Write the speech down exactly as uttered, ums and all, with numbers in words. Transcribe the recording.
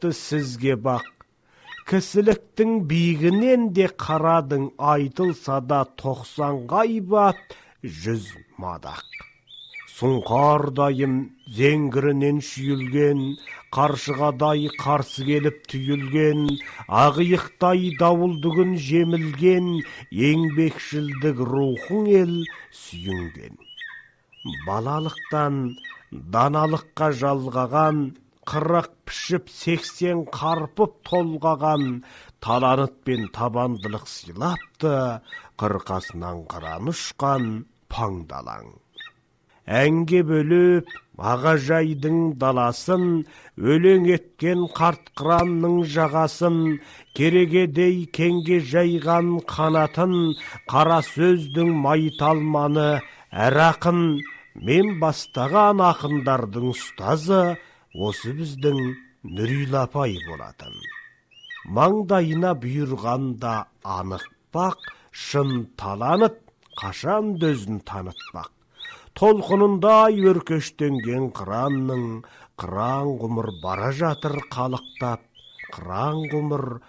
болыпты сізге бақ. Кісіліктің биігінен де қарадың, айтылса да тоқсан ғайбат, жүз мадақ. Сұңқардайым зеңгірінен шүйілген, қаршығадай қарсы келіп түйілген, ағиықтай дауылдығын жемілген, еңбекшілдік рухың ел сүйінген. Балалықтан даналыққа жалғаған, қырық пішіп сексен қарпып толғаған, талант пен табандылық сыйлапты, қырқасынан қыран ұшқан паңдалаң. Әнге бөліп ағажайдың даласын, өлең еткен қарт қыранның жағасын, керегедей кеңге жайған қанатын, қара сөздің майталманы әр ақын, мен бастаған ақындардың ұстазы осы біздің Нүрила апай болатын. Маңдайына бұйырғанда анық бақ, шын таланып қашан дөзін танытпақ. Толқынындай өркештенген қыранның, қыран ғұмыр бара жатыр қалықтап, қыран ғұмыр